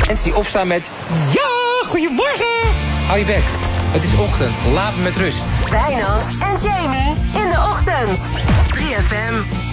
Mensen die opstaan met... Ja, goedemorgen! Hou je bek. Het is ochtend. Laat me met rust. Wijnand en Jamie in de ochtend. 3FM.